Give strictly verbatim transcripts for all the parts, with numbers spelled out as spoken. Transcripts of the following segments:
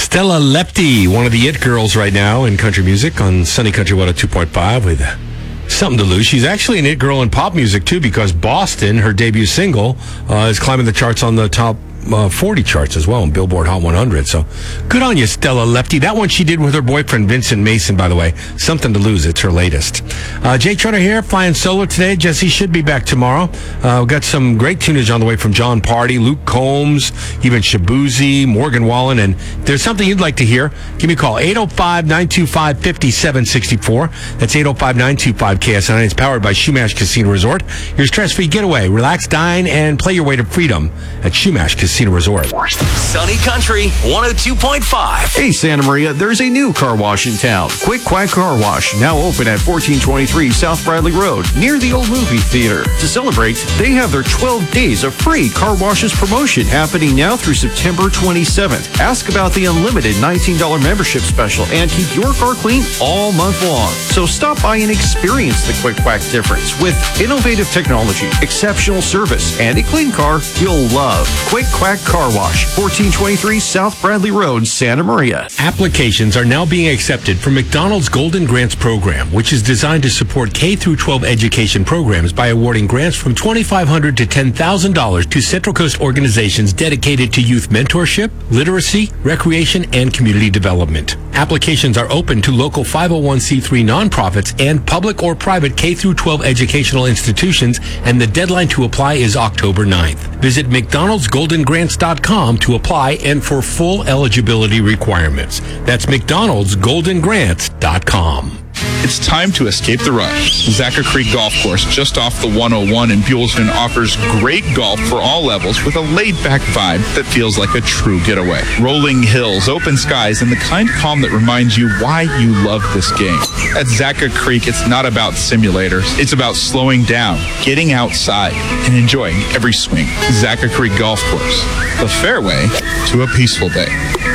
Stella Lepty, one of the it girls right now in country music on Sunny Country one oh two point five with Something to Lose. She's actually an it girl in pop music, too, because Boston, her debut single, uh, is climbing the charts on the top uh, forty charts as well, in Billboard Hot one hundred. So good on you, Stella Lepty. That one she did with her boyfriend, Vincent Mason, by the way. Something to Lose. It's her latest. Uh, Jay Trotter here, flying solo today. Jesse should be back tomorrow. Uh, we've got some great tunage on the way from John Party, Luke Combs, even Shabuzi, Morgan Wallen. And if there's something you'd like to hear, give me a call, eight oh five, nine two five, five seven six four. That's eight oh five, nine two five, K S N. It's powered by Shumash Casino Resort. Your stress-free getaway. Relax, dine, and play your way to freedom at Shumash Casino Resort. Sunny Country one oh two point five. Hey, Santa Maria, there's a new car wash in town. Quick Quack Car Wash, now open at fourteen twenty-three South Bradley Road, near the old movie theater. To celebrate, they have their twelve days of free car washes promotion happening now through September twenty-seventh. Ask about the unlimited nineteen dollars membership special and keep your car clean all month long. So stop by and experience the Quick Quack difference with innovative technology, exceptional service, and a clean car you'll love. Quick Quack Car Wash, fourteen twenty-three South Bradley Road, Santa Maria. Applications are now being accepted for McDonald's Golden Grants program, which is designed to support K through twelve education programs by awarding grants from twenty-five hundred dollars to ten thousand dollars to Central Coast organizations dedicated to youth mentorship, literacy, recreation, and community development. Applications are open to local five oh one c three nonprofits and public or private K through twelve educational institutions, and the deadline to apply is October ninth. Visit mcdonalds golden grants dot com to apply and for full eligibility requirements. That's mcdonalds golden grants dot com. It's time to escape the rush. Zacha Creek Golf Course, just off the one oh one in Buellston, offers great golf for all levels with a laid-back vibe that feels like a true getaway. Rolling hills, open skies, and the kind of calm that reminds you why you love this game. At Zacha Creek, it's not about simulators. It's about slowing down, getting outside, and enjoying every swing. Zacha Creek Golf Course, the fairway to a peaceful day.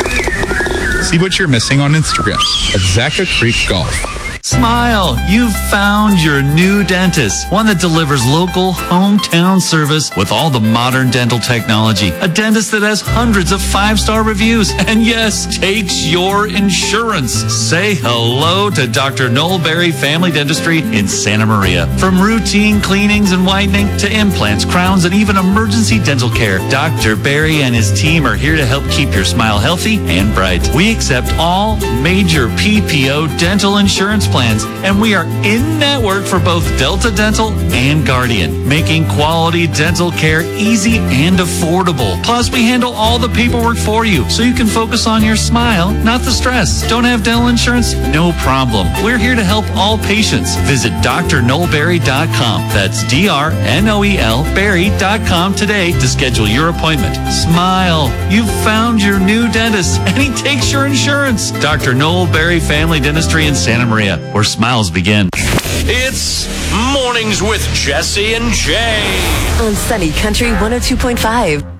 See what you're missing on Instagram at Zacha Creek Golf. Smile, you've found your new dentist. One that delivers local, hometown service with all the modern dental technology. A dentist that has hundreds of five-star reviews. And yes, takes your insurance. Say hello to Doctor Noel Berry Family Dentistry in Santa Maria. From routine cleanings and whitening to implants, crowns, and even emergency dental care, Doctor Berry and his team are here to help keep your smile healthy and bright. We accept all major P P O dental insurance plans, and we are in network for both Delta Dental and Guardian, making quality dental care easy and affordable. Plus, we handle all the paperwork for you, so you can focus on your smile, not the stress. Don't have dental insurance? No problem. We're here to help all patients. Visit D R noel berry dot com. That's D R N O E L berry dot com today to schedule your appointment. Smile. You've found your new dentist, and he takes your insurance. Doctor Noel Berry Family Dentistry in Santa Maria, where smiles begin. It's Mornings with Jesse and Jay on Sunny Country one oh two point five.